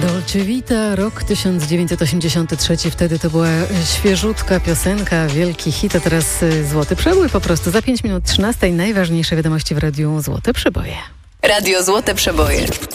Dolce Vita, rok 1983, wtedy to była świeżutka piosenka, wielki hit, a teraz Złoty Przebój po prostu. Za 5 minut 13 najważniejsze wiadomości w Radiu Złote Przeboje. Radio Złote Przeboje.